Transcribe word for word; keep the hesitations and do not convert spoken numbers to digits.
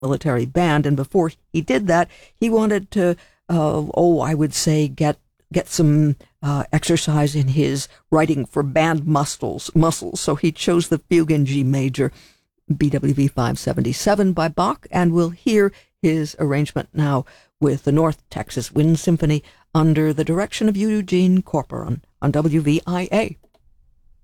military band. And before he did that, he wanted to, uh, oh, I would say, get get some uh, exercise in his writing for band muscles. muscles. So he chose the Fugue in G major, B W V five seventy-seven by Bach, and we'll hear his arrangement now with the North Texas Wind Symphony under the direction of Eugene Corporon on W V I A.